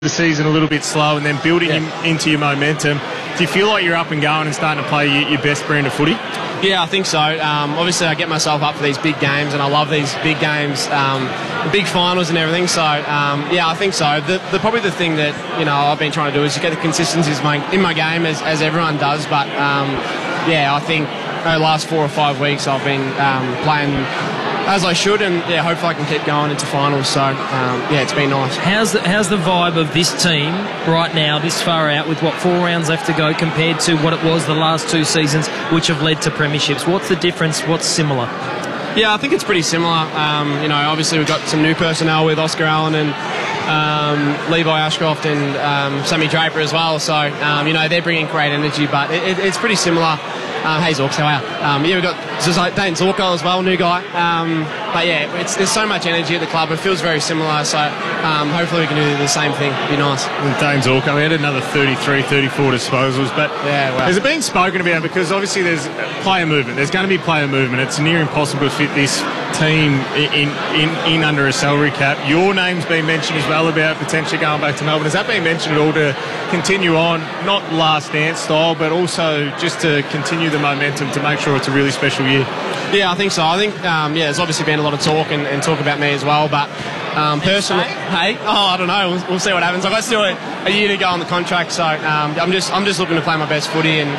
the season a little bit slow and then building into your momentum. Do you feel like you're up and going and starting to play your best brand of footy? Yeah, I think so. Obviously, I get myself up for these big games, and I love these big games, the big finals and everything. So, yeah, I think so. Probably the thing that I've been trying to do is to get the consistency in my game, as everyone does. But yeah, I think the last 4 or 5 weeks I've been playing as I should, and yeah, hopefully I can keep going into finals. So yeah, it's been nice. How's the vibe of this team right now, this far out, with 4 rounds left to go, compared to what it was the last 2 seasons, which have led to premierships? What's the difference? What's similar? Yeah, I think it's pretty similar. Obviously we've got some new personnel with Oscar Allen and Levi Ashcroft and Sammy Draper as well. So they're bringing great energy, but it's pretty similar. Hey Zorks, how are you? Yeah, we've got Dane Zorko as well, new guy. But yeah, there's so much energy at the club. It feels very similar, so hopefully we can do the same thing. It'd be nice. And Dane Zorko, we had another 33, 34 disposals, but has it been spoken about? Because obviously there's player movement. There's going to be player movement. It's near impossible to fit this team in under a salary cap. Your name's been mentioned as well about potentially going back to Melbourne. Has that been mentioned at all to continue on, not last dance style, but also just to continue the momentum to make sure it's a really special year? Yeah, I think so. I think there's obviously been a lot of talk and talk about me as well, but personally, I don't know. We'll see what happens. I've got still a year to go on the contract, so I'm just looking to play my best footy and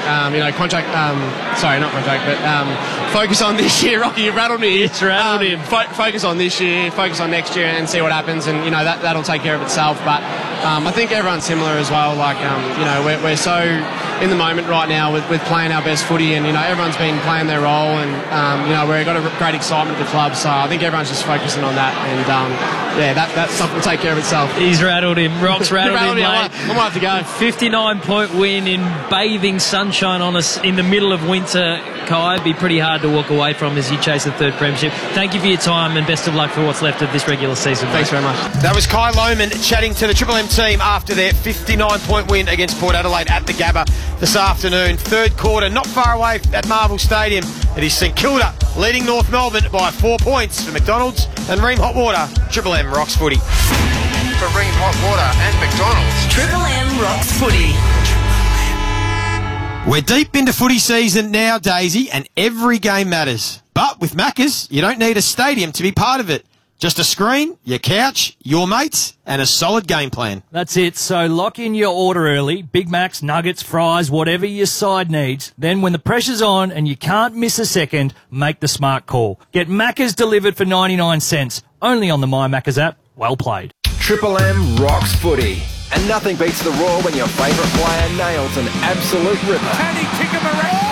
focus on this year. Rocky, you rattled me. It's rattled him. Focus on this year, focus on next year, and see what happens. And that'll take care of itself. But I think everyone's similar as well. Like we're so in the moment right now with playing our best footy, and everyone's been playing their role, and we've got a great excitement at the club. So I think everyone's just focusing on that, and that stuff will take care of itself. He's rattled him. Rock's rattled him, mate. I might have to go. 59-point win in bathing sunshine on us in the middle of winter, Kai. It'd be pretty hard to walk away from as you chase the 3rd premiership. Thank you for your time and best of luck for what's left of this regular season. Thanks very much. That was Kai Lohmann chatting to the Triple M team after their 59-point win against Port Adelaide at the Gabba this afternoon. 3rd quarter, not far away at Marvel Stadium. It is St Kilda leading North Melbourne by 4 points. For McDonald's and Ream Hot Water, Triple M rocks footy. For Ream Hot Water and McDonald's, Triple M rocks footy. We're deep into footy season now, Daisy, and every game matters. But with Macca's, you don't need a stadium to be part of it. Just a screen, your couch, your mates, and a solid game plan. That's it. So lock in your order early. Big Macs, nuggets, fries, whatever your side needs. Then when the pressure's on and you can't miss a second, make the smart call. Get Macca's delivered for 99 cents. Only on the My Macca's app. Well played. Triple M rocks footy. And nothing beats the Roar when your favourite player nails an absolute ripper.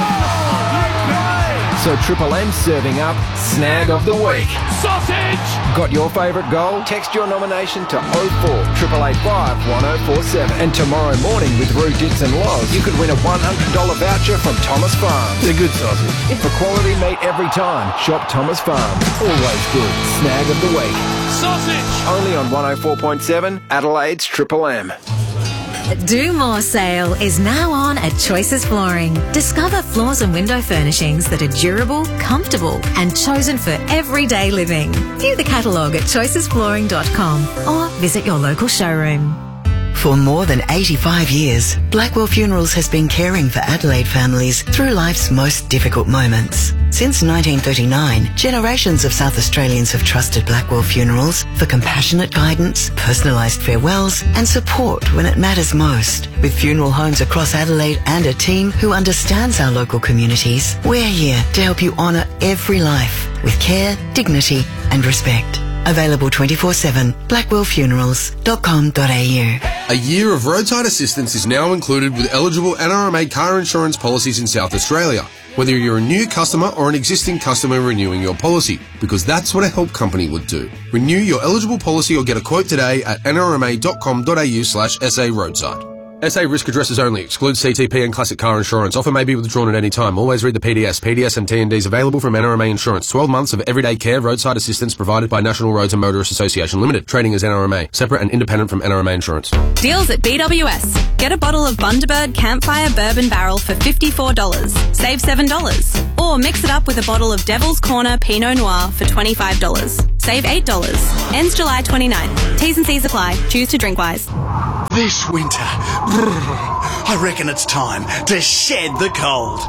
So Triple M serving up Snag of the Week. Sausage! Got your favourite goal? Text your nomination to 04 885 1047. And tomorrow morning with Roo Dits and Loz, you could win a $100 voucher from Thomas Farms. They're good sausage. For quality meat every time, shop Thomas Farms. Always good. Snag of the Week. Sausage! Only on 104.7 Adelaide's Triple M. Do More sale is now on at Choices Flooring. Discover floors and window furnishings that are durable, comfortable and chosen for everyday living. View the catalogue at choicesflooring.com or visit your local showroom. For more than 85 years, Blackwell Funerals has been caring for Adelaide families through life's most difficult moments. Since 1939, generations of South Australians have trusted Blackwell Funerals for compassionate guidance, personalised farewells and support when it matters most. With funeral homes across Adelaide and a team who understands our local communities, we're here to help you honour every life with care, dignity and respect. Available 24/7, blackwellfunerals.com.au. A year of roadside assistance is now included with eligible NRMA car insurance policies in South Australia, whether you're a new customer or an existing customer renewing your policy, because that's what a help company would do. Renew your eligible policy or get a quote today at nrma.com.au/SA roadside. SA risk addresses only. Excludes CTP and classic car insurance. Offer may be withdrawn at any time. Always read the PDS. PDS and T&Ds available from NRMA Insurance. 12 months of everyday care roadside assistance provided by National Roads and Motorists Association Limited. Trading as NRMA. Separate and independent from NRMA Insurance. Deals at BWS. Get a bottle of Bundaberg Campfire Bourbon Barrel for $54. Save $7. Or mix it up with a bottle of Devil's Corner Pinot Noir for $25. Save $8. Ends July 29. T's and C's apply. Choose to drink wise. This winter, I reckon it's time to shed the cold.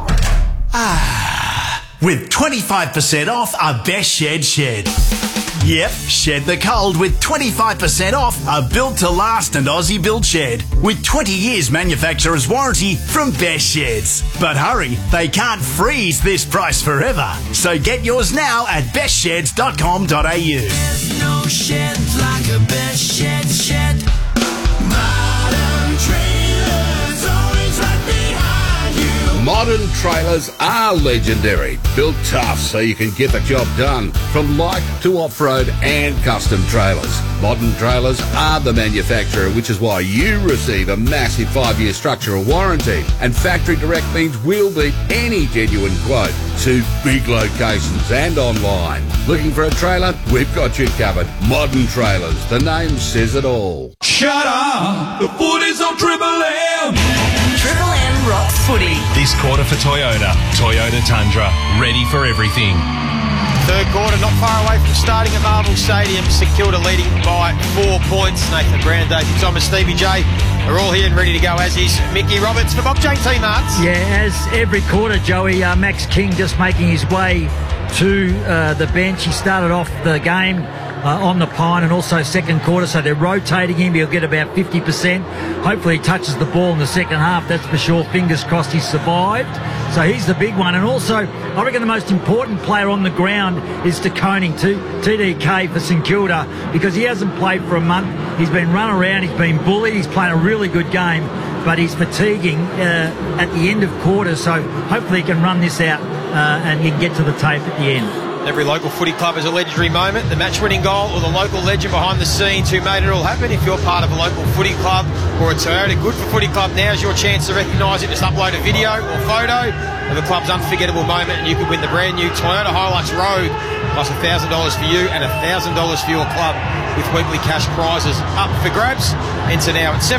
With 25% off a Best Shed. Yep, shed the cold with 25% off a built-to-last and Aussie built shed with 20 years manufacturer's warranty from Best Sheds. But hurry, they can't freeze this price forever. So get yours now at bestsheds.com.au. There's no shed like a Best Shed. Modern Trailers, always right behind you. Modern trailers are legendary, built tough so you can get the job done, from light to off-road and custom trailers. Modern trailers are the manufacturer, which is why you receive a massive 5-year structural warranty. And factory direct means we'll beat any genuine quote to big locations and online. Looking for a trailer? We've got you covered. Modern Trailers, the name says it all. Shut up! The footy's on Triple M! Triple M rocks footy. This quarter for Toyota. Toyota Tundra. Ready for everything. Third quarter, not far away from starting at Marvel Stadium. St Kilda leading by 4 points. Nathan Brown, Davey Thomas, Stevie J are all here and ready to go, as is Mickey Roberts for Bob JT Marts. Yeah, as every quarter, Joey, Max King just making his way to the bench. He started off the game on the pine and also second quarter, so they're rotating him. He'll get about 50%. Hopefully he touches the ball in the second half, that's for sure. Fingers crossed he's survived. So he's the big one. And also, I reckon the most important player on the ground is De Koning, TDK for St Kilda, because he hasn't played for a month. He's been run around, he's been bullied, he's playing a really good game, but he's fatiguing at the end of quarters, so hopefully he can run this out and he can get to the tape at the end. Every local footy club has a legendary moment, the match-winning goal or the local legend behind the scenes who made it all happen. If you're part of a local footy club or a Toyota Good for Footy club, now's your chance to recognise it. Just upload a video or photo of the club's unforgettable moment and you could win the brand new Toyota Hilux Rogue, plus $1,000 for you and $1,000 for your club with weekly cash prizes up for grabs. Enter now at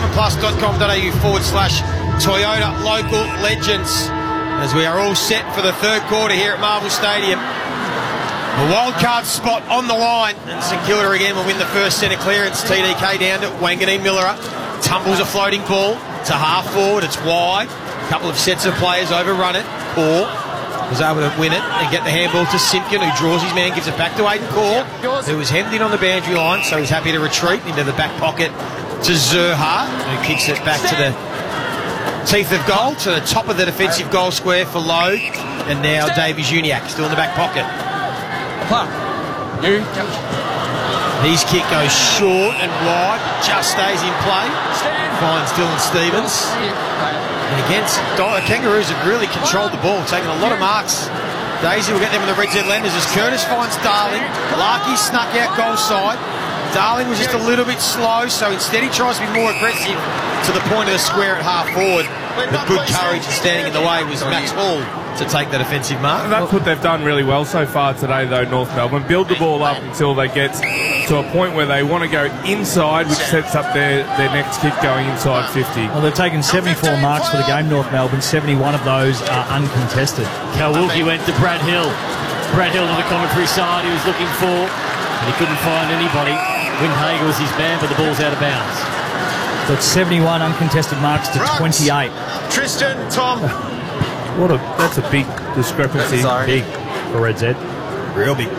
7plus.com.au/Toyota Local Legends, as we are all set for the third quarter here at Marvel Stadium. A wild card spot on the line, and St Kilda again will win the first centre clearance. TDK down to Wanganeen Millera, tumbles a floating ball to half forward, it's wide. A couple of sets of players overrun it. Or was able to win it and get the handball to Simpkin, who draws his man, gives it back to Aidan Core, who was hemmed in on the boundary line, so he's happy to retreat into the back pocket to Zerha, who kicks it back to the teeth of goal, to the top of the defensive goal square for Logue, and now Davey Juniak still in the back pocket. His kick goes short and wide, just stays in play, finds Dylan Stevens. And against Kangaroos have really controlled the ball, taking a lot of marks. Daisy will get them in the Red Z Lenders as Curtis finds Darling. Larkey snuck out goal side. Darling was just a little bit slow, so instead he tries to be more aggressive to the point of the square at half forward. But good courage and standing in the way was Max Hall to take the defensive mark. And that's what they've done really well so far today, though, North Melbourne. Build the ball up until they get to a point where they want to go inside, which sets up their next kick going inside 50. Well, they've taken 74 marks for the game, North Melbourne. 71 of those are uncontested. Cal Wilkie went to Brad Hill. Brad Hill on the commentary side, he was looking for, and he couldn't find anybody. Windhager was his man, but the ball's out of bounds. So it's 71 uncontested marks to 28. Tristan, Tom. That's a big discrepancy. Big for Red Z. Real big.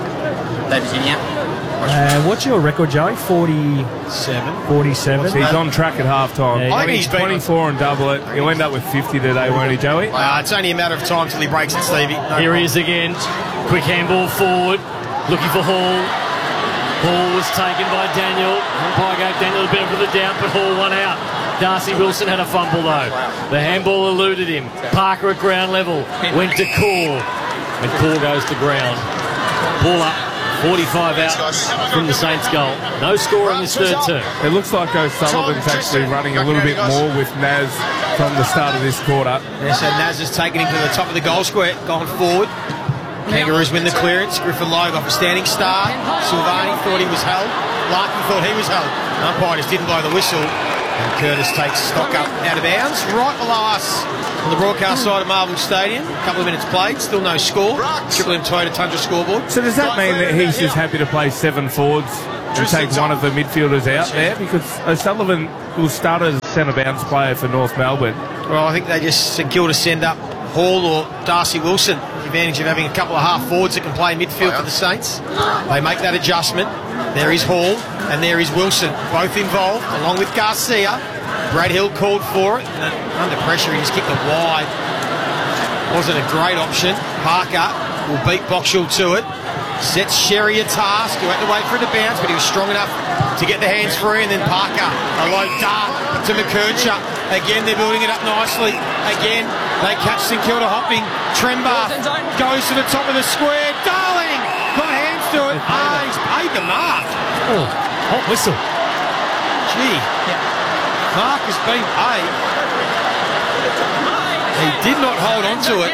What's your record, Joey? 47. 47. So he's on track at half-time. I think he's 24 and double it. He'll end up with 50 today, won't he, Joey? It's only a matter of time till he breaks it, Stevie. Here he is again. Quick handball forward. Looking for Hall. Hall was taken by Daniel. Umpire gave Daniel a bit of the doubt, but Hall won out. Darcy Wilson had a fumble though. The handball eluded him. Parker at ground level. Went to Core. And Core goes to ground. Ball up. 45 out from the Saints goal. No score in this third term. It looks like O'Sullivan's actually running a little bit more with Naz from the start of this quarter. Yeah, so Naz has taken him to the top of the goal square, gone forward. Kangaroos win the clearance. Griffin Logue off a standing start. Silvani thought he was held. Larkin thought he was held. Umpire just didn't blow the whistle. And Curtis takes stock up out of bounds. Right below us on the broadcast side of Marvel Stadium. A couple of minutes played. Still no score. Triple M Toyota Tundra scoreboard. So does that mean that he's just happy to play 7 forwards and take one of the midfielders out there, because O'Sullivan will start as centre bounce player for North Melbourne. Well, I think they just St Kilda send up Hall or Darcy Wilson. The advantage of having a couple of half forwards that can play midfield for the Saints. They make that adjustment. There is Hall and there is Wilson, both involved, along with Garcia. Brad Hill called for it, and under pressure he just kicked it wide. Wasn't a great option. Parker will beat Boxall to it. Sets Sherry a task. He had to wait for it to bounce, but he was strong enough to get the hands free. And then Parker, a low dart to McKercher. Again, they're building it up nicely. Again, they catch St Kilda hopping. Trembar goes to the top of the square. Darling got hands to it. He's paid the mark. Oh, hot whistle. Gee, Mark has been paid. He did not hold on to it.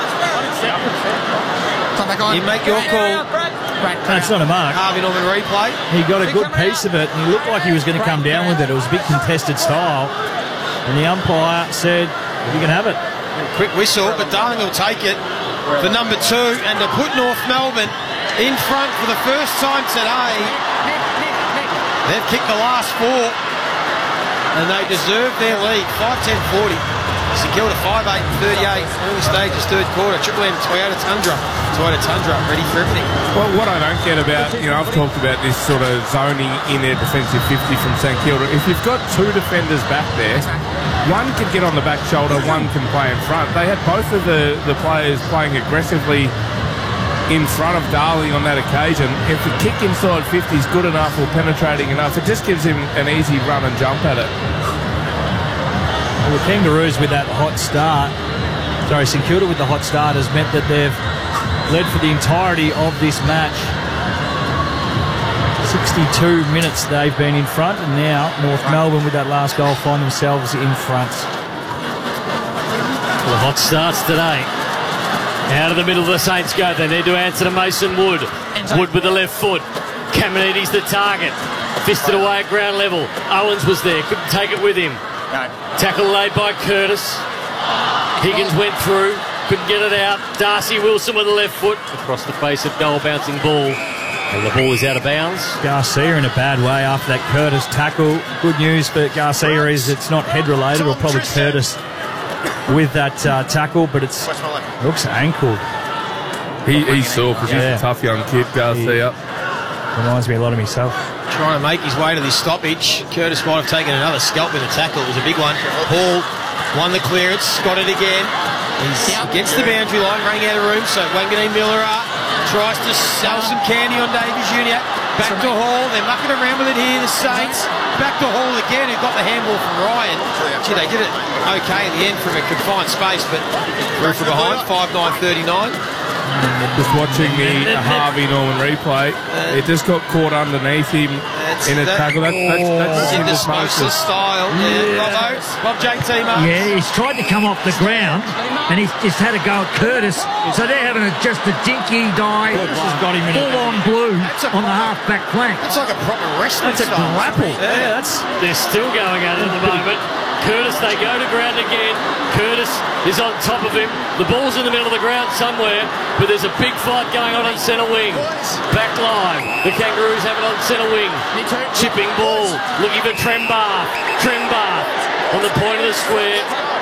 You make your call. That's not a mark. Harvey Norman replay. He got a good piece of it, and he looked like he was going to come down with it. It was a big contested style, and the umpire said, "You can have it." Quick whistle, but Darling will take it for number 2, and to put North Melbourne in front for the first time today. They've kicked the last 4, and they deserve their lead. 5-10-40. St Kilda 5-8-38. Early stages, third quarter. Triple M Toyota Tundra. Toyota Tundra ready for everything. Well, what I don't get about, I've talked about this sort of zoning in their defensive 50 from St Kilda. If you've got 2 defenders back there, one can get on the back shoulder, one can play in front. They had both of the players playing aggressively in front of Darling on that occasion. If the kick inside 50 is good enough or penetrating enough, it just gives him an easy run and jump at it. Well, the Kangaroos with that hot start, St Kilda with the hot start has meant that they've led for the entirety of this match. 62 minutes they've been in front, and now North Melbourne with that last goal find themselves in front. Well, the hot starts today. Out of the middle of the Saints go. They need to answer to Mason Wood. Wood with the left foot. Caminiti's the target. Fisted away at ground level. Owens was there. Couldn't take it with him. Tackle laid by Curtis. Higgins went through. Couldn't get it out. Darcy Wilson with the left foot. Across the face of goal, bouncing ball. And the ball is out of bounds. Garcia in a bad way after that Curtis tackle. Good news for Garcia is it's not head related, or probably Curtis with that tackle, but it looks ankled. He's sore because he's a tough young kid, Garcia. Reminds me a lot of myself. Trying to make his way to this stoppage. Curtis might have taken another scalp in the tackle. It was a big one. Hall won the clearance, got it again. He's against the boundary line, running out of room, so Wanganeen Miller tries to sell some candy on Davies Uniac. Back to Hall, they're mucking around with it here, the Saints. Back to Hall again, who got the handball from Ryan. Gee, they did it okay in the end from a confined space, but through from behind, 5-9-39. Just watching the Harvey Norman replay, it just got caught underneath him in a tackle. That's Moses style. Bob J. Timo. Yeah, he's tried to come off the ground, and he's just had a go at Curtis. So they're having just a dinky dive, full-on blue on the half-back flank. That's like a proper wrestling That's a grapple. Yeah, they're still going at it at the moment. Curtis, they go to ground again. Curtis is on top of him. The ball's in the middle of the ground somewhere, but there's a big fight going on in centre wing. Back line. The Kangaroos have it on centre wing. Chipping ball. Looking for Trembar. Trembar on the point of the square.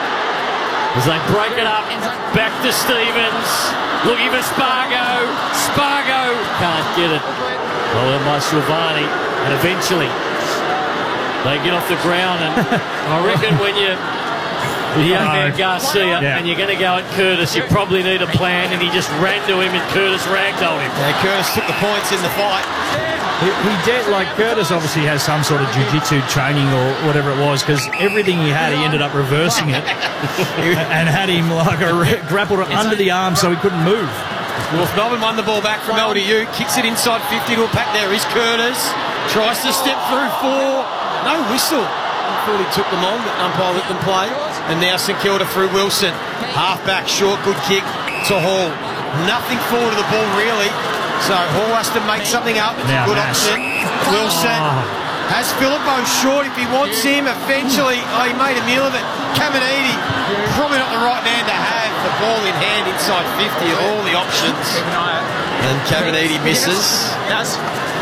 As they break it up. Back to Stevens. Looking for Spargo. Spargo can't get it. Well, by Silvani. And eventually they get off the ground, and I reckon when you're the young man Garcia and you're going to go at Curtis, you probably need a plan, and he just ran to him and Curtis ragdolled him. Yeah, Curtis took the points in the fight. He did, Curtis obviously has some sort of jiu-jitsu training or whatever it was, because everything he had, he ended up reversing it and had him grappled under the arm so he couldn't move. North Melbourne won the ball back from LDU, kicks it inside 50 to a pack. There is Curtis, tries to step through 4. No whistle. I thought he took them on, but umpire let them play. And now St Kilda through Wilson. Half back, short, good kick to Hall. Nothing forward of the ball, really. So Hall has to make something up. It's a good option. Wilson has Philippo short if he wants him. Eventually, he made a meal of it. Caminiti, probably not the right man to have the ball in hand inside 50 of all the options. And Caminiti misses.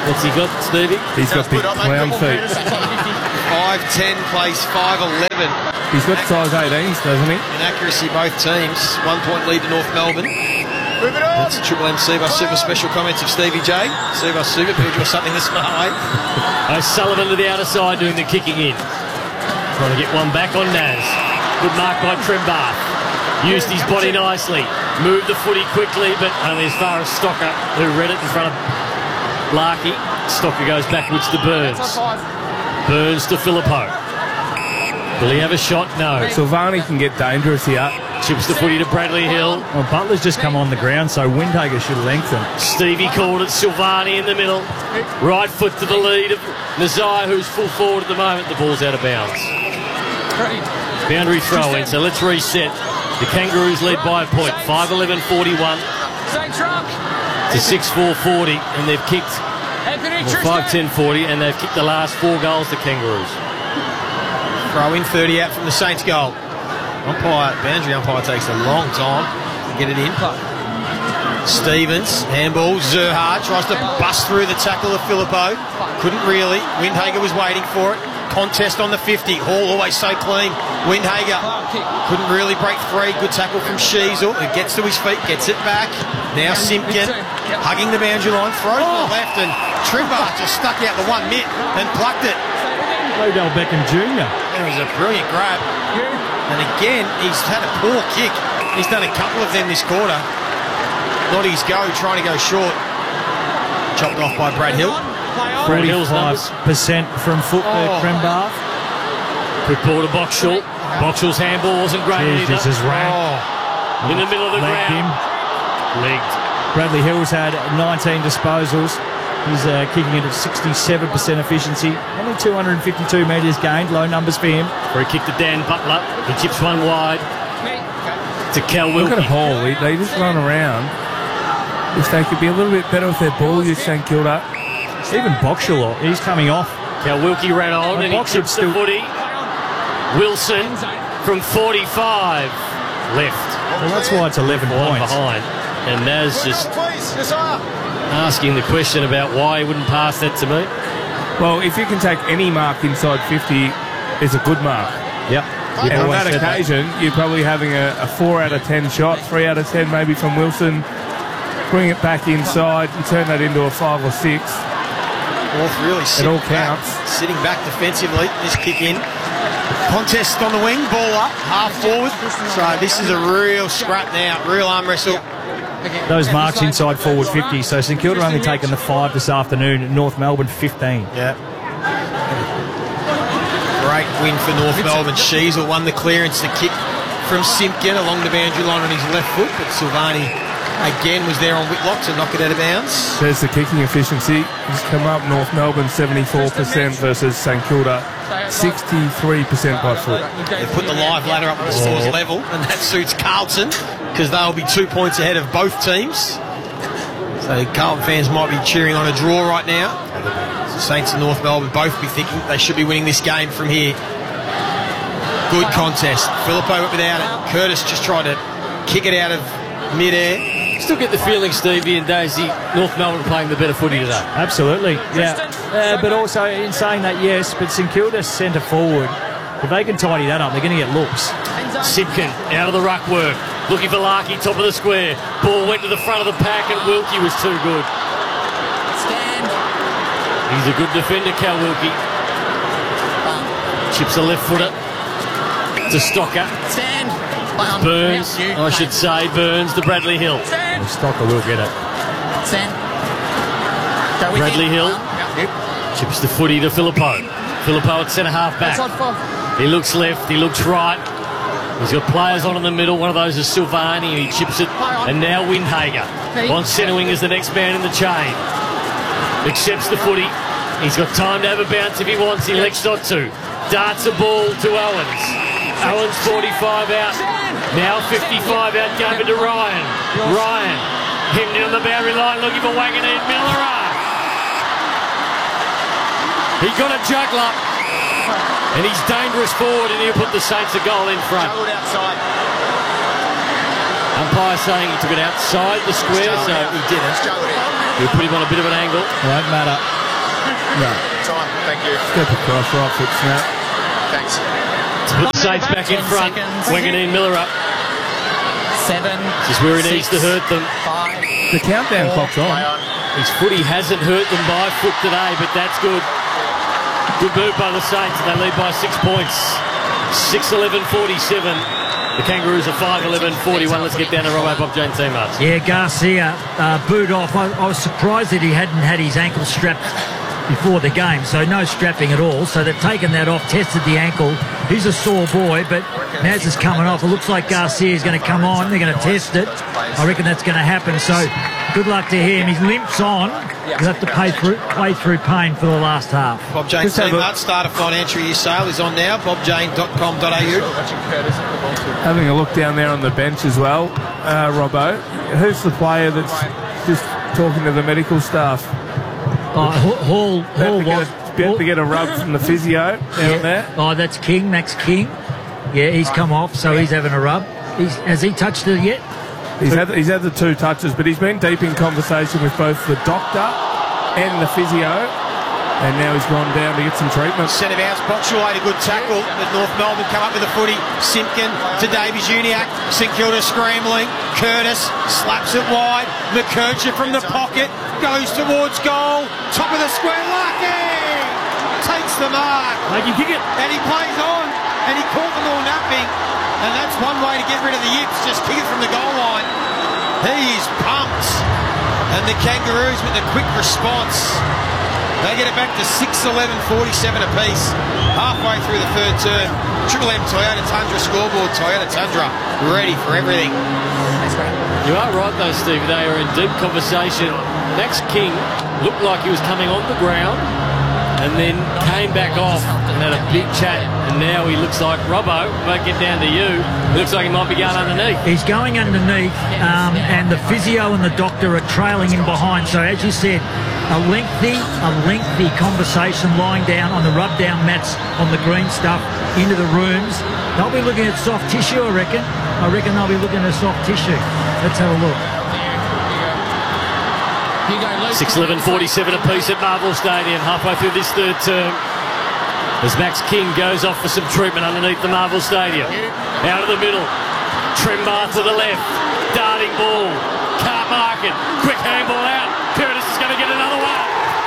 What's he got, Stevie? He's got big clown feet. 5'10", plays 5'11". He's got size 18s, doesn't he? In accuracy, both teams. 1 point lead to North Melbourne. That's Triple M Super special comments of Stevie J. Super, build you something this way. O'Sullivan to the outer side doing the kicking in. Trying to get one back on Naz. Good mark by Trembath. Used his body nicely. Moved the footy quickly, but only as far as Stocker, who read it in front of Larkey. Stocker goes backwards to Burns. Burns to Filippo. Will he have a shot? No. Silvani can get dangerous here. Chips the footy to Bradley Hill. Well, Butler's just come on the ground, so Windhager should lengthen. Stevie called it. Silvani in the middle. Right foot to the lead of Nazai, who's full forward at the moment. The ball's out of bounds. Boundary throw in, so let's reset. The Kangaroos lead by a point. 5-11-41 to 6-4-40, and they've kicked 5-10-40, and they've kicked the last 4 goals, the Kangaroos. Throw in, 30 out from the Saints goal. Boundary umpire takes a long time to get it in. Stevens, handball, Zerhard tries to bust through the tackle of Filippo. Couldn't really. Windhager was waiting for it. Contest on the 50. Hall always so clean. Windhager couldn't really break free. Good tackle from Sheasel, who gets to his feet, gets it back. Now Simpkin hugging the boundary line, throws to the left, and Trimbar just stuck out the 1 mitt and plucked it. Odell Beckham Jr. It was a brilliant grab. And again, he's had a poor kick. He's done a couple of them this quarter. Not his go, trying to go short. Chopped off by Brad Hill. 45% from foot there, Crembath. Quick ball to Boxall. Boxall's handball wasn't great either. This is rank. In the middle of the ground. Legged. Bradley Hill's had 19 disposals. He's kicking it at 67% efficiency. Only 252 metres gained. Low numbers for him. Free kick to Dan Butler. He chips one wide to Cal Wilkie. Look at Hall. They just run around. If they could be a little bit better with their ball use St Kilda. Even Boxall, he's coming off. Cal Wilkie ran on and he chips the footy. Wilson from 45 left. Well, that's why it's 11 points. Behind. And Naz just asking the question about why he wouldn't pass that to me. Well, if you can take any mark inside 50, it's a good mark. Yep. And on that occasion, you're probably having a 4 out of 10 shot, 3 out of 10 maybe from Wilson. Bring it back inside and turn that into a 5 or 6. North really it all counts. Sitting back defensively. This kick in. Contest on the wing, ball up, half forward. So this is a real scrap now, real arm wrestle. Those marks inside forward 50. So St Kilda only taken the 5 this afternoon. North Melbourne 15. Yeah. Great win for North Melbourne. Sheasel won the clearance, the kick from Simpkin along the boundary line on his left foot, but Silvani again was there on Whitlock to knock it out of bounds. There's the kicking efficiency. He's come up. North Melbourne 74% versus St Kilda 63% by foot. They put the live ladder up at the scores level, and that suits Carlton because they'll be 2 points ahead of both teams. So Carlton fans might be cheering on a draw right now. Saints and North Melbourne both be thinking they should be winning this game from here. Good contest. Filippo went without it. Curtis just tried to kick it out of mid-air. Still get the feeling, Stevie and Daisy, North Melbourne playing the better footy today. Absolutely, yeah. But also, in saying that, yes, but St Kilda centre forward, if they can tidy that up, they're going to get looks. Simpkin out of the ruck work, looking for Larkey, top of the square. Ball went to the front of the pack and Wilkie was too good. He's a good defender, Cal Wilkie. Chips a left footer to Stocker. Burns, I should say, Burns to Bradley Hill. Well, Stocker will get it. Bradley Hill chips the footy to Filippo. Filippo at centre half back. He looks left, he looks right. He's got players on in the middle. One of those is Silvani, and he chips it. And now Windhager. On centre wing is the next man in the chain. Accepts the footy. He's got time to have a bounce if he wants. He elects not to. Darts a ball to Owens. Owens 45 out. Now 55 out. Gave it to Ryan. Ryan hemmed in on the boundary line looking for Wanganeen. Miller. He got a juggler. And he's dangerous forward, and he'll put the Saints a goal in front. Umpire saying he took it outside the square, so he didn't. We'll put him on a bit of an angle. Won't matter. No. Time. Thank you. Step across, right foot snap. Thanks. To put the Saints back in front. Wanganeen Miller up. 7. This is where he needs to hurt them. 5. The countdown clock's on. His footy hasn't hurt them by foot today, but that's good. Good move by the Saints, and they lead by 6 points. 6-11-47. The Kangaroos are 5-11-41. Let's get down to Robbo Bob Jane teammates. Yeah, Garcia boot off. I was surprised that he hadn't had his ankle strapped before the game, so no strapping at all. So they've taken that off, tested the ankle. He's a sore boy, but Naz is coming off. It looks like Garcia is going to come on. They're going to test it. I reckon that's going to happen. So good luck to him. He limps on. He'll have to play through pain for the last half. Bob Jane teammate, start a financial year sale is on now. bobjane.com.au. Having a look down there on the bench as well, Robbo. Who's the player that's just talking to the medical staff? Hall was to get a rub from the physio down there. Oh, that's King, Max King. Yeah, he's come off, so he's having a rub. Has he touched it yet? He's had the 2 touches, but he's been deep in conversation with both the doctor and the physio, and now he's gone down to get some treatment. Centre bounce, Boxall, a good tackle, but North Melbourne come up with a footy. Simpkin to Davies Uniacke. St Kilda scrambling. Curtis slaps it wide. McKercher from the pocket goes towards goal. Top of the square, Larkin takes the mark. Like you kick it. And he plays on, and he caught them all napping. And that's one way to get rid of the yips, just kick it from the goal line. He is pumped. And the Kangaroos with the quick response. They get it back to 6-11-47 apiece. Halfway through the third term. Triple M Toyota Tundra scoreboard. Toyota Tundra ready for everything. You are right though, Steve. They are in deep conversation. Max King looked like he was coming on the ground and then came back off and had a big chat, and now he looks like Robbo won't get down to you. It looks like he might be going underneath. He's going underneath, and the physio and the doctor are trailing him behind. So as you said, a lengthy conversation lying down on the rub-down mats on the green stuff into the rooms. They'll be looking at soft tissue, I reckon. They'll be looking at soft tissue. Let's have a look. 6-11-47 apiece at Marvel Stadium, halfway through this third term. As Max King goes off for some treatment underneath the Marvel Stadium. Out of the middle. Trembar to the left. Darting ball. Can't mark it. Quick handball out. Curtis is going to get another one.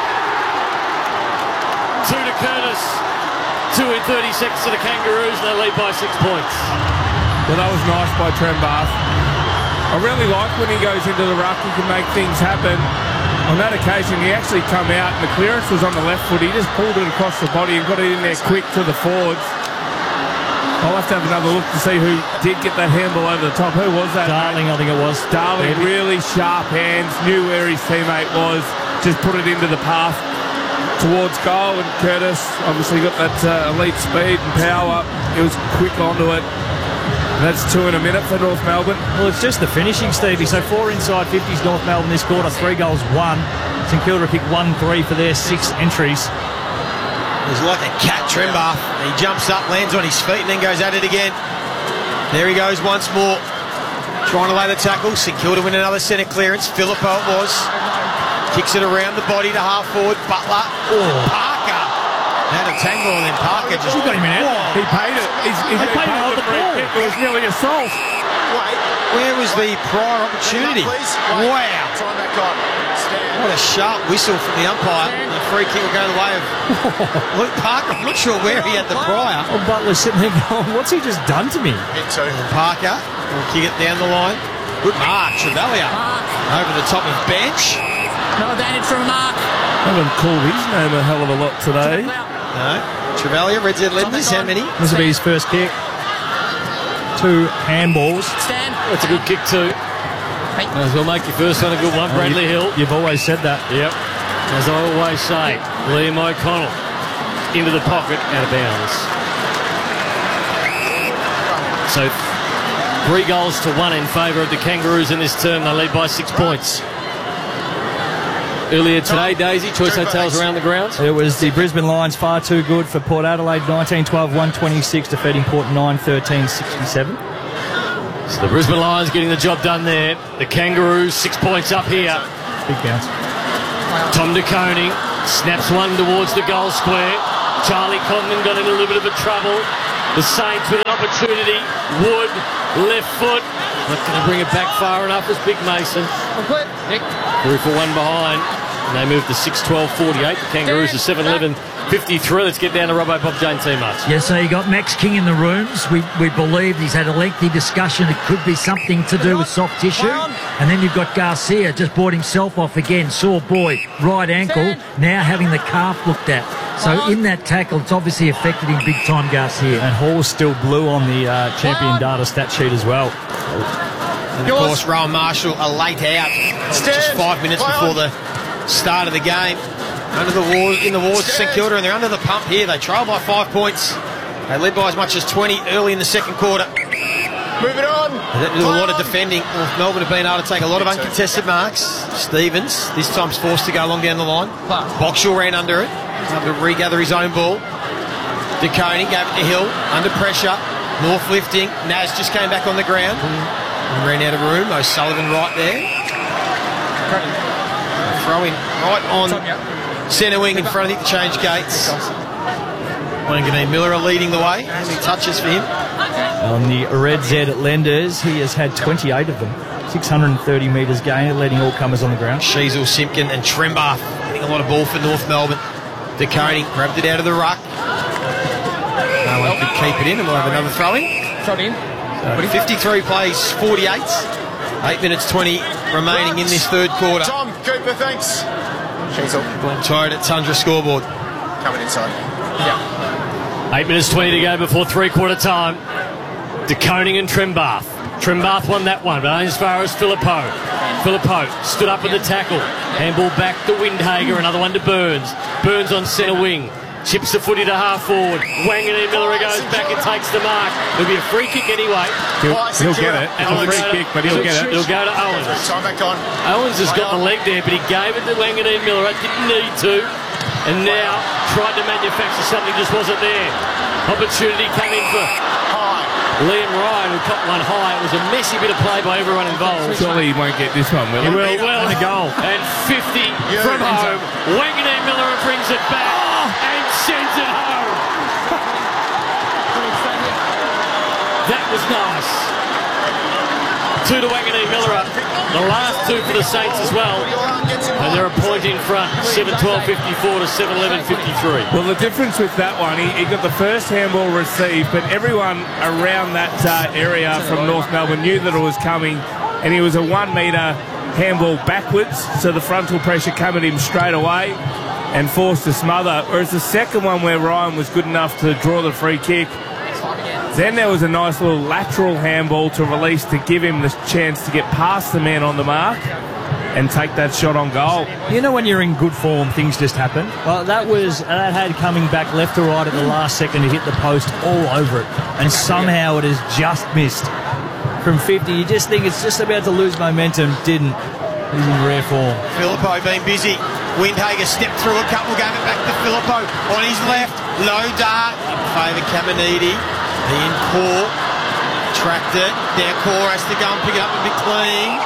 2 to Curtis. 2 in 30 seconds to the Kangaroos. They lead by 6 points. Well, that was nice by Trembar. I really like when he goes into the ruck, he can make things happen. On that occasion, he actually come out and the clearance was on the left foot. He just pulled it across the body and got it in there quick to the forwards. I'll have to have another look to see who did get that handball over the top. Who was that? Darling, I think it was. Darling, really sharp hands, knew where his teammate was, just put it into the path towards goal, and Curtis obviously got that elite speed and power. He was quick onto it. That's 2 in a minute for North Melbourne. Well, it's just the finishing, Stevie. So 4 inside 50s North Melbourne this quarter, 3 goals, 1. St Kilda picked 1-3 for their 6 entries. He's like a cat, Trembar. He jumps up, lands on his feet, and then goes at it again. There he goes once more. Trying to lay the tackle. St Kilda win another centre clearance. Philippo it was. Kicks it around the body to half forward. Butler. Parker. Had a tangle, and then Parker just got him in it. He paid it. He paid the ball. It was nearly assault. Wait, where was the prior opportunity? Wow. What a sharp whistle from the umpire. The free kick will go the way of Luke Parker. I'm not sure where he had the prior. Oh, Butler's sitting there going, what's he just done to me? Parker will kick it down the line. Good mark. Trevelyan over the top of bench. No advantage from Mark. Haven't called his name a hell of a lot today. No. Trevelyan, Red Z Lenders, how many? This will be his first kick. 2 handballs. Stand. That's a good kick too. Might as well make your first one a good one, Bradley Hill. You've always said that. Yep. As I always say, Liam O'Connell into the pocket, out of bounds. So 3 goals to 1 in favour of the Kangaroos in this term. They lead by 6 points. Earlier today, Daisy, Choice Hotels around the grounds. It was the Brisbane Lions far too good for Port Adelaide, 19-12-126, defeating Port 9-13-67. So the Brisbane Lions getting the job done there. The Kangaroos 6 points up here. Big bounce. Tom De Koning snaps one towards the goal square. Charlie Congdon got in a little bit of a trouble. The Saints with an opportunity. Wood, left foot. Not going to bring it back far enough as Big Mason. Through for one behind. And they move to 6-12-48. The Kangaroos are 7-11-53. Let's get down to Robbo Bob Jane teammates. Yeah, so you got Max King in the rooms. We believe he's had a lengthy discussion. It could be something to do with soft tissue. And then you've got Garcia, just brought himself off again. Sore boy, right ankle, now having the calf looked at. So in that tackle, it's obviously affected him big time, Garcia. And Hall's still blue on the champion data stat sheet as well. And of course, Rowan Marshall, a late out. Just 5 minutes before the start of the game. In the wars, St Kilda, and they're under the pump here. They trail by 5 points. They led by as much as 20 early in the second quarter. Move it on. They do a lot of defending. Melbourne have been able to take a lot of uncontested marks. Stevens, this time's forced to go along down the line. Boxall ran under it. Able to regather his own ball. De Koning gave it to Hill. Under pressure. North lifting. Naz just came back on the ground. And ran out of room. O'Sullivan right there. Throwing right on centre wing in front of the change gates. Wanganeen Miller are leading the way. How many touches for him? On the red Z at Lenders, he has had 28 of them. 630 metres gained, leading all comers on the ground. Sheasel, Simpkin and Trembath getting a lot of ball for North Melbourne. De Koning grabbed it out of the ruck. No one could keep it in, and we'll have another throw-in. Throw in. 53 plays, 48. 8 minutes 20 remaining in this third quarter. Tom Cooper, thanks. Sheasel. Tired at Tundra scoreboard. Coming inside. Yeah. 8 minutes 20 to go before three-quarter time. De Koning and Trembath. Trembath won that one, but only as far as Philippou. Philippou stood up with the tackle. Handball back to Windhager, another one to Burns. Burns on centre wing. Chips the footy to half forward. Wanganeen Miller goes back and takes the mark. It'll be a free kick anyway. He'll get it. It's a free kick, but he'll get it. It'll go to Owens. Time back on. Owens has got the leg there, but he gave it to Wanganeen Miller. It didn't need to. And now tried to manufacture something, just wasn't there. Opportunity coming for Liam Ryan, who caught one high. It was a messy bit of play by everyone involved. Surely he won't get this one, will he? He will. Well, and a goal. And 50 from home. Wanganeen Miller brings it back and sends it home. That was nice. 2 to Wanganeen Miller. The last 2 for the Saints as well. And they're a point in front. 7-12-54 to 7-11-53. Well, the difference with that one, he got the first handball received, but everyone around that area from North Melbourne knew that it was coming, and he was a 1 metre handball backwards, so the frontal pressure came at him straight away and forced a smother. Whereas the second one, where Ryan was good enough to draw the free kick, then there was a nice little lateral handball to release to give him the chance to get past the man on the mark and take that shot on goal. You know when you're in good form, things just happen? Well, that had coming back left to right at the last second to hit the post all over it. And somehow it has just missed. From 50, you just think it's just about to lose momentum. Didn't. He's in rare form. Philippou been busy. Windhager stepped through a couple, gave it back to Philippou. On his left, low dart in favour Caminiti. Ian Core tracked it. Now Core has to go and pick it up a bit clean.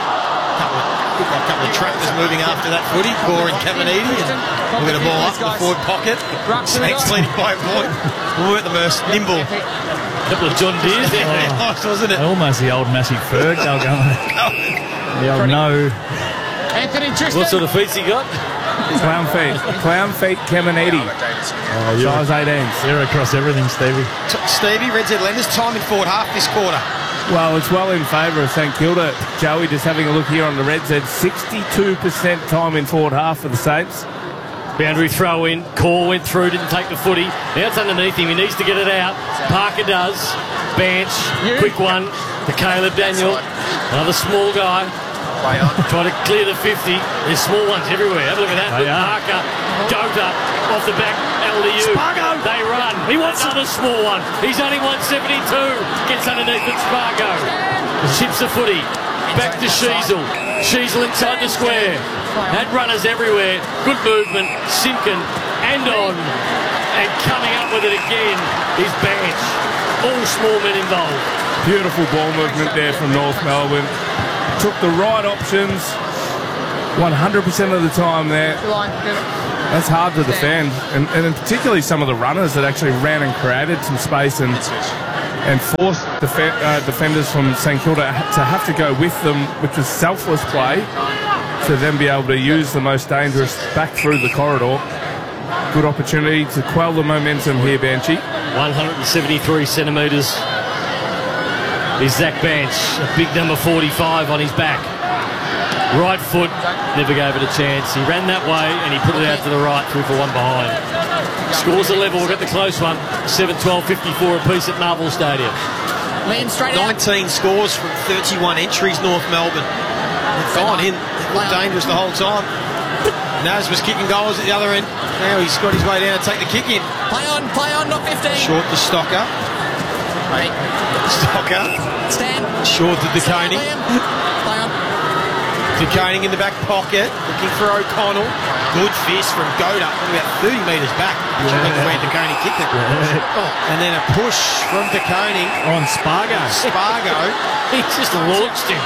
A couple of tractors moving after that footy. Core and Caminiti. We'll get a ball up in the forward pocket. Saints leading by a point. We're at the most nimble. Couple of John Deere's there. Nice, wasn't it? Almost the old Massey Ferg. They'll go the old no. Anthony Tristan. What sort of feet he got? Clown feet. Clown feet Caminiti. Size 18s. They're across everything, Stevie. Stevie, Red Z Lenders, time in forward half this quarter. Well, it's well in favour of St Kilda. Joey, just having a look here on the Red Z, 62% time in forward half for the Saints. Boundary throw in. Core went through, didn't take the footy. Now it's underneath him. He needs to get it out. Parker does. Banch, quick one to Caleb Daniel. Another small guy. Trying to clear the 50. There's small ones everywhere. Have a look at that. Parker, Dota, off the back, LDU. Spargo. They run. He wants another small one. He's only 172. Gets underneath it, Spargo. Chips the footy. Back to Sheasel. Sheasel inside the square. Had runners everywhere. Good movement. Simpkin and on. And coming up with it again is Banch. All small men involved. Beautiful ball movement there from North Melbourne. Took the right options, 100% of the time there. That's hard to defend, and particularly some of the runners that actually ran and created some space and forced defenders from St Kilda to have to go with them, which was selfless play, to then be able to use the most dangerous back through the corridor. Good opportunity to quell the momentum here, Banshee. 173 centimetres is Zach Banch, a big number 45 on his back. Right foot, never gave it a chance. He ran that way and he put it out to the right, 3 for 1 behind. Scores a level, we've got the close one. 7-12-54 apiece at Marvel Stadium. 19 scores from 31 entries, North Melbourne. They've gone in, looked dangerous the whole time. Naz was kicking goals at the other end. Now he's got his way down to take the kick in. Play on, not 15. Short to Stocker. Stocker. Stand. Short to DeConing. Play on. DeConing in the back pocket, looking for O'Connell. Good fist from Goda, about 30 metres back. Where DeConing kicked it. And then a push from DeConing on Spargo. He just launched him.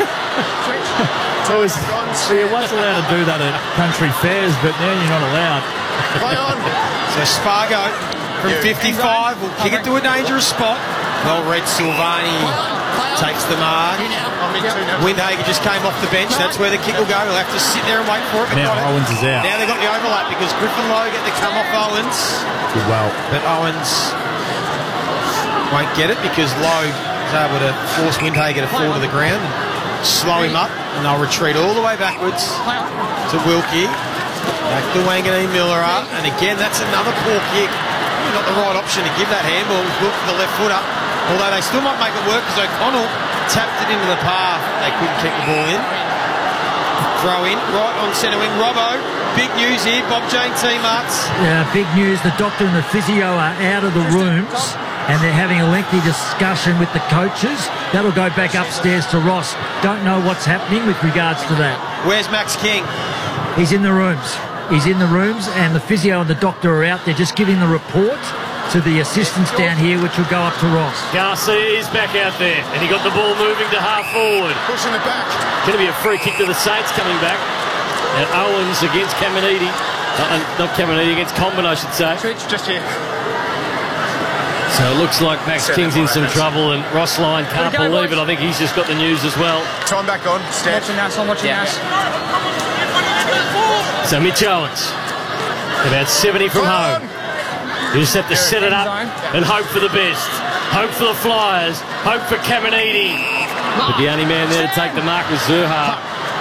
So you're once allowed to do that at country fairs, but now you're not allowed. Play on. So Spargo from 55 will kick it to a dangerous spot. Well read, Silvani takes the mark. Windhager just came off the bench. That's where the kick will go. He'll have to sit there and wait for it. Now Owens is out. Now they've got the overlap because Griffin Lowe get the come off Owens. Good well. But Owens won't get it because Lowe is able to force Windhager to fall to the ground and slow him up. And they'll retreat all the way backwards to Wilkie. Back to Wanganeen Millera. And again, that's another poor kick. Not the right option to give that handball. It was good for the left footer. Although they still might make it work because O'Connell tapped it into the path. They couldn't kick the ball in. Throw in, right on centre wing. Robbo, big news here. Bob Jane T-Marts. Yeah, big news. The doctor and the physio are out of the rooms and they're having a lengthy discussion with the coaches. That'll go back upstairs to Ross. Don't know what's happening with regards to that. Where's Max King? He's in the rooms. He's in the rooms and the physio and the doctor are out. They're just giving the report to the assistants down here, which will go up to Ross. Garcia is back out there, and he got the ball moving to half forward. Pushing it back. Going to be a free kick to the Saints coming back. And Owens against Caminiti. Not Caminiti, against Comben, I should say. Just here. So it looks like Max King's in some trouble, and Ross Lyon can't believe it. I think he's just got the news as well. Time back on. Stand. I'm watching Nash. So Mitch Owens, about 70 from home. You just have to set it up and hope for the best. Hope for the Flyers. Hope for Caminiti. But the only man there to take the mark was Zurhaar.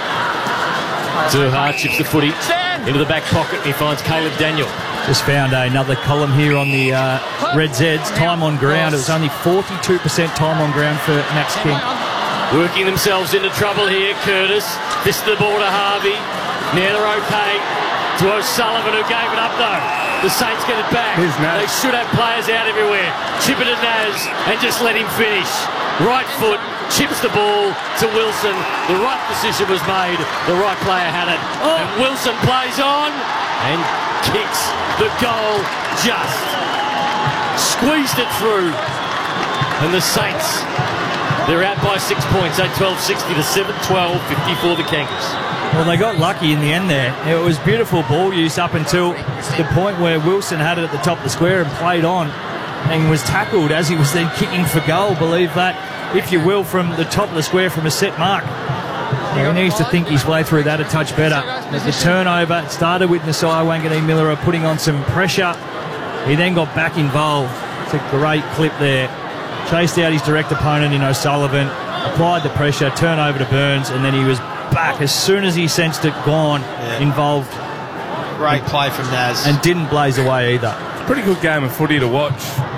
Zurhaar chips the footy into the back pocket and he finds Caleb Daniel. Just found another column here on the Red Zeds. Time on ground. It was only 42% time on ground for Max King. Working themselves into trouble here. Curtis. Fist the ball to Harvey. Now they're okay. To O'Sullivan, who gave it up though. The Saints get it back. They should have players out everywhere. Chip it to Naz and just let him finish. Right foot, chips the ball to Wilson. The right decision was made. The right player had it. And Wilson plays on and kicks the goal just. Squeezed it through. And the Saints, they're out by 6 points. 8-12-60 to 7-12-54 the Kangaroos. Well, they got lucky in the end there. It was beautiful ball use up until the point where Wilson had it at the top of the square and played on and was tackled as he was then kicking for goal. Believe that, if you will, from the top of the square from a set mark. He needs to think his way through that a touch better. But the turnover started with Nasiah Wanganeen-Millera putting on some pressure. He then got back involved. It's a great clip there. Chased out his direct opponent in O'Sullivan, applied the pressure, turnover to Burns, and then he was back as soon as he sensed it gone, involved. Great play from Naz. And didn't blaze away either. Pretty good game of footy to watch.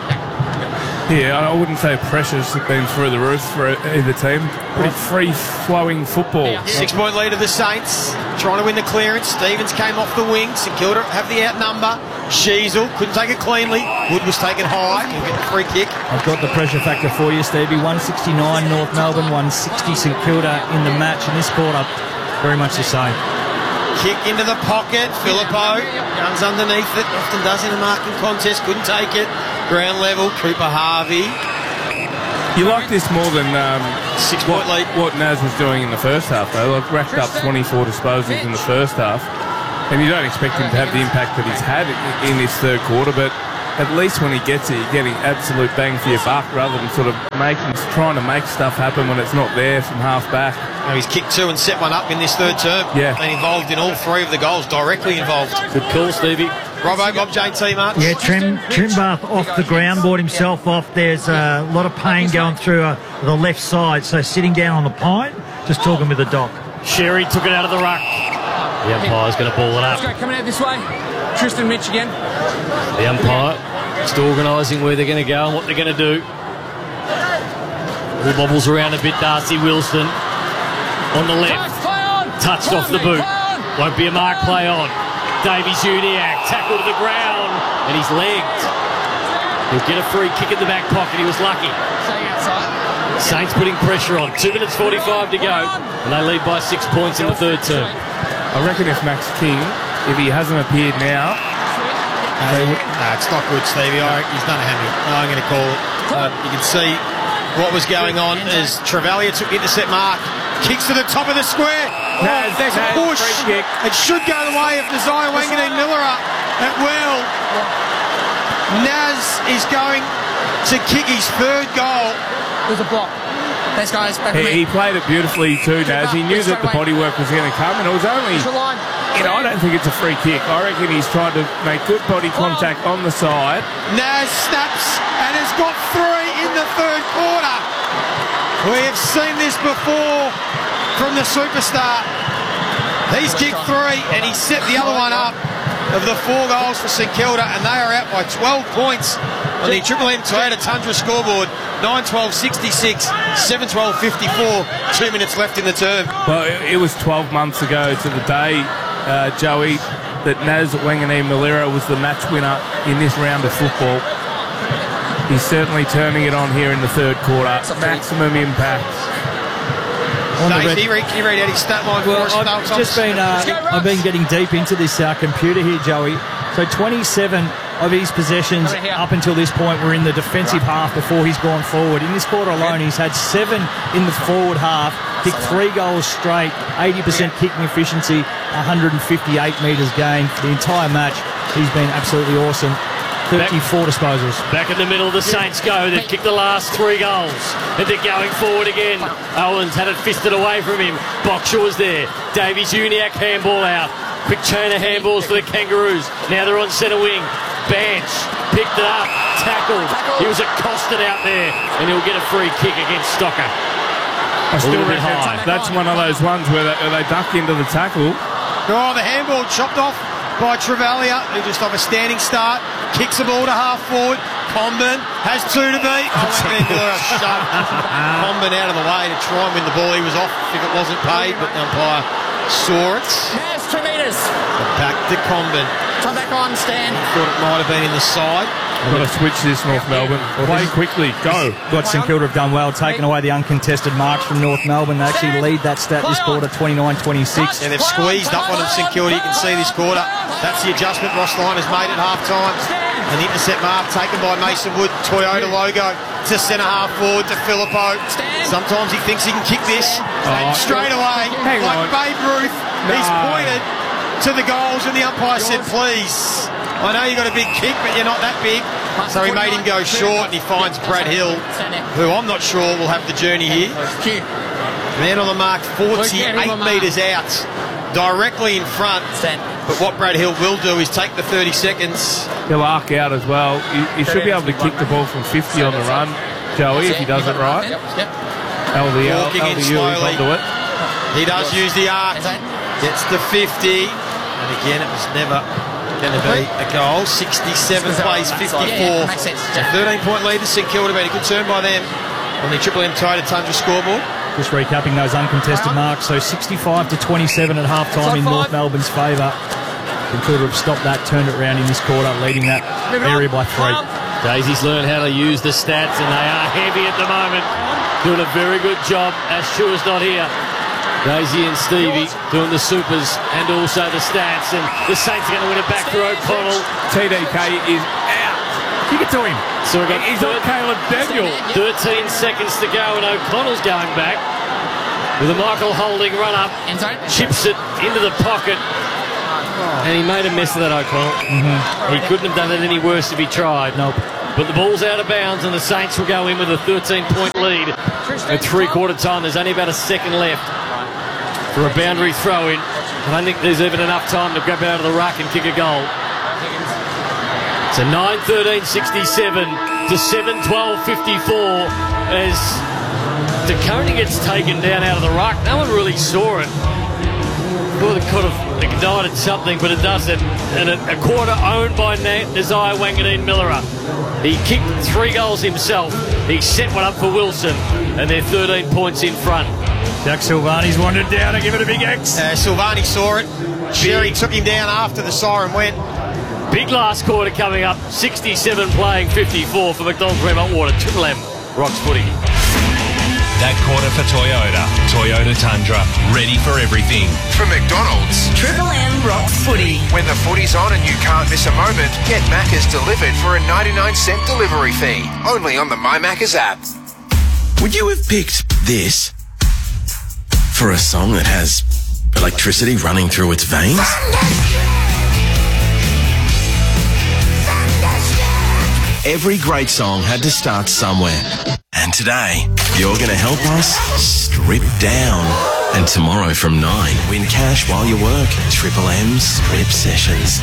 Yeah, I wouldn't say pressures have been through the roof for either team. Pretty free-flowing football. 6 point lead of the Saints, trying to win the clearance. Stevens came off the wing. St Kilda have the outnumber. Sheasel couldn't take it cleanly. Wood was taken high. He'll get the free kick. I've got the pressure factor for you, Stevie. 169 North Melbourne, 160 St Kilda in the match. In this quarter, very much the same. Kick into the pocket. Filippo runs underneath it. Often does in a marking contest. Couldn't take it. Ground level. Cooper Harvey. You like this more than 6-point lead. What Naz was doing in the first half, though, like racked up 24 disposals in the first half, and you don't expect him to have the impact that he's had in this third quarter, but at least when he gets it, you're getting absolute bang for your buck rather than sort of trying to make stuff happen when it's not there from half back. Now he's kicked 2 and set 1 up in this third term. Yeah. And involved in all 3 of the goals, directly involved. Good call, Stevie. Robbo, Bob JT, Mark. Yeah, Trimbath off the ground, brought himself off. There's a lot of pain going through the left side, so sitting down on the pine, just talking with the doc. Sherry took it out of the ruck. The umpire's going to ball it up. Let's go, coming out this way. Tristan Mitch again. The umpire just organising where they're going to go and what they're going to do. Ball bobbles around a bit. Darcy Wilson on the left. Touched off the boot. Won't be a mark play on. Davies Uniacke tackle to the ground and he's legged. He'll get a free kick in the back pocket. He was lucky. Saints putting pressure on. 2 minutes 45 to go and they lead by 6 points in the third term. I reckon if Max King, if he hasn't appeared now... it's not good, Stevie. He's done a hammy. I'm going to call it. You can see what was going on as Travalia took the intercept mark. Kicks to the top of the square. There's a push. It should go the way of Desire Wanganeen Miller up. It will. Naz is going to kick his third goal. There's a block. Thanks, guys. Back with me. He played it beautifully too, Naz. He knew that the body work was going to come, and it was only... I don't think it's a free kick. I reckon he's trying to make good body contact on the side. Naz snaps and has got 3 in the third quarter. We have seen this before from the superstar. He's kicked 3 and he set the other one up of the 4 goals for St Kilda, and they are out by 12 points on the Triple M Toyota Tundra scoreboard. 9-12-66, 7-12-54, 2 minutes left in the term. Well, it was 12 months ago to the day, Joey, that Naz Wanganeen Malira was the match winner in this round of football. He's certainly turning it on here in the third quarter. Maximum impact. Can you read out his stat line for us? I've been getting deep into this computer here, Joey. So 27 of his possessions up until this point were in the defensive half before he's gone forward. In this quarter alone, he's had 7 in the forward half, kicked 3 goals straight, 80% kicking efficiency, 158 metres gained. The entire match, he's been absolutely awesome. 34 disposals. Back in the middle, the Saints go. They've kicked the last 3 goals. And they're going forward again. Owens had it fisted away from him. Boxer was there. Davies Uniacke handball out. Quick chain of handballs for the Kangaroos. Now they're on centre wing. Banch picked it up. Tackled. He was accosted out there. And he'll get a free kick against Stocker. I still reckon that's one of those ones where they duck into the tackle. Oh, the handball chopped off by Travalia, who just off a standing start, kicks the ball to half forward. Comben has 2 to beat. Comben out of the way to try and win the ball. He was off if it wasn't paid, but the umpire saw it. Yes, 2 metres. Back to Comben. Come back on, stand. Thought it might have been in the side. We've got to switch this, North Melbourne. Play quickly. Go. Got St Kilda have done well, taking away the uncontested marks from North Melbourne. They actually lead that stat this quarter, 29-26. And they've squeezed up on them, St Kilda. You can see this quarter. That's the adjustment Ross Lyon has made at half-time. An intercept mark taken by Mason Wood. Toyota logo to centre half forward to Filippo. Sometimes he thinks he can kick this. Straight away, like Babe Ruth, he's pointed to the goals and the umpire said, please. I know you got a big kick, but you're not that big. So he made him go short, and he finds Brad Hill, who I'm not sure will have the journey here. Man on the mark, 48 metres out, directly in front. But what Brad Hill will do is take the 30 seconds. He'll arc out as well. He should be able to kick the ball from 50 on the run, Joey, if he does it right. Walking in slowly. He does use the arc. Gets to 50. And again, it was never going to be a goal. 67 plays 54. A 13-point lead to St Kilda. Been a good turn by them on the Triple M Toyota Tundra scoreboard. Just recapping those uncontested marks. So 65-27 at half-time in North Melbourne's favour. St Kilda have stopped that, turned it around in this quarter, leading that area by 3. Daisy's learned how to use the stats, and they are heavy at the moment. Doing a very good job. Ashua's not here. Daisy and Stevie doing the supers and also the stats, and the Saints are going to win it back for O'Connell. TDK is out. Kick it to him. So we've got He's on Caleb Daniel. 13 seconds to go, and O'Connell's going back with a Michael Holding run up. Chips it into the pocket. And he made a mess of that, O'Connell. He couldn't have done it any worse if he tried. Nope. But the ball's out of bounds, and the Saints will go in with a 13-point lead. At three-quarter time, there's only about a second left for a boundary throw-in. I don't think there's even enough time to grab it out of the ruck and kick a goal. So 9-13-67 to 7-12-54 as DeConey gets taken down out of the ruck. No one really saw it. Well, it could have ignited something, but it doesn't. And a quarter owned by Nasiah Wanganeen-Miller. He kicked 3 goals himself. He set one up for Wilson, and they're 13 points in front. Jack Silvani's wandered down to give it a big X. Silvani saw it. Sherry took him down after the siren went. Big last quarter coming up. 67 playing 54 for McDonald's Redmont Water. Triple M rocks footy. That quarter for Toyota. Toyota Tundra. Ready for everything. From McDonald's. Triple M rocks footy. When the footy's on and you can't miss a moment, get Macca's delivered for a 99-cent delivery fee. Only on the My Macca's app. Would you have picked this for a song that has electricity running through its veins? Every great song had to start somewhere. And today, you're going to help us strip down. And tomorrow from 9, win cash while you work. Triple M Strip Sessions.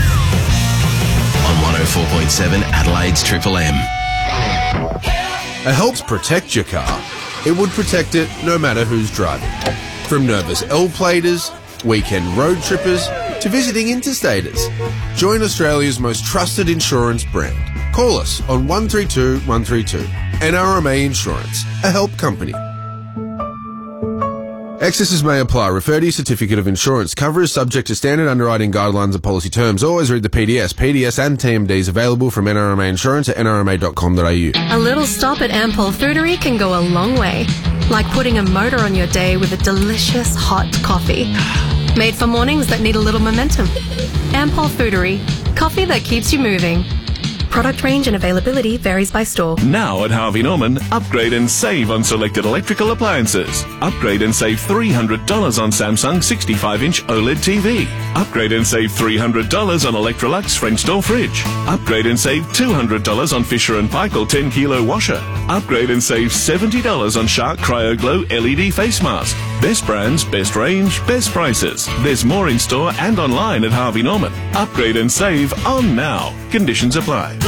On 104.7 Adelaide's Triple M. It helps protect your car. It would protect it no matter who's driving. From nervous L-platers, weekend road trippers, to visiting interstaters. Join Australia's most trusted insurance brand. Call us on 132 132. NRMA Insurance, a help company. Excesses may apply. Refer to your certificate of insurance. Cover is subject to standard underwriting guidelines and policy terms. Always read the PDS. PDS and TMDs available from NRMA Insurance at nrma.com.au. A little stop at Ampol Foodery can go a long way. Like putting a motor on your day with a delicious hot coffee. Made for mornings that need a little momentum. Ampol Foodery. Coffee that keeps you moving. Product range and availability varies by store. Now at Harvey Norman, upgrade and save on selected electrical appliances. Upgrade and save $300 on Samsung 65-inch OLED TV. Upgrade and save $300 on Electrolux French door fridge. Upgrade and save $200 on Fisher & Paykel 10-kilo washer. Upgrade and save $70 on Shark Cryo Glow LED face mask. Best brands, best range, best prices. There's more in store and online at Harvey Norman. Upgrade and save on now. Conditions apply.